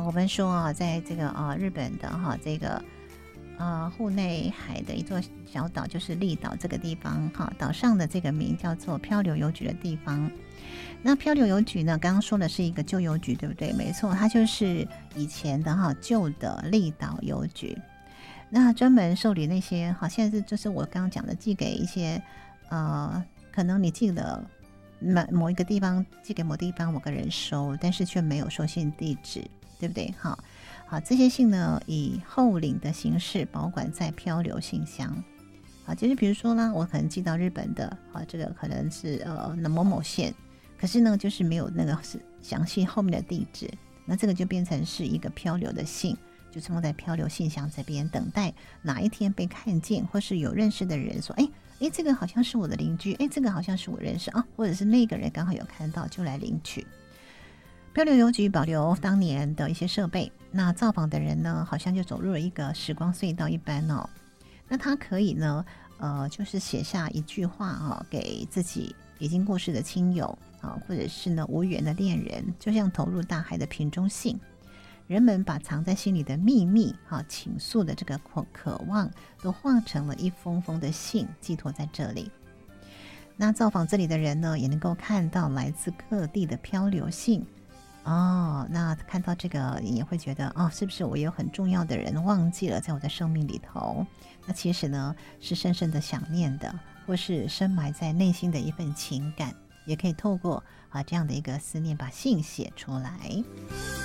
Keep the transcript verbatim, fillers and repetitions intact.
我们说啊，在这个啊日本的哈这个呃户内海的一座小岛，就是立岛这个地方哈，岛上的这个名叫做漂流邮局的地方。那漂流邮局呢，刚刚说的是一个旧邮局，对不对？没错，它就是以前的哈旧的立岛邮局。那专门受理那些好，现在是就是我刚刚讲的，寄给一些呃，可能你寄了某某一个地方，寄给某地方某个人收，但是却没有收信地址，对不对？好，好，这些信呢以后领的形式保管在漂流信箱。好，就是比如说呢，我可能寄到日本的，好，这个可能是呃某某县，可是呢就是没有那个是详细后面的地址，那这个就变成是一个漂流的信。就是放在漂流信箱这边，等待哪一天被看见，或是有认识的人说，哎哎，这个好像是我的邻居，哎，这个好像是我认识啊，或者是那个人刚好有看到，就来领取。漂流邮局保留当年的一些设备，那造访的人呢，好像就走入了一个时光隧道一般哦。那他可以呢，呃，就是写下一句话啊、哦，给自己已经过世的亲友啊，或者是呢无缘的恋人，就像投入大海的瓶中信。人们把藏在心里的秘密、哈倾诉的这个渴望，都化成了一封封的信，寄托在这里。那造访这里的人呢，也能够看到来自各地的漂流信。哦，那看到这个，也会觉得哦，是不是我有很重要的人忘记了在我的生命里头？那其实呢，是深深的想念的，或是深埋在内心的一份情感，也可以透过啊这样的一个思念，把信写出来。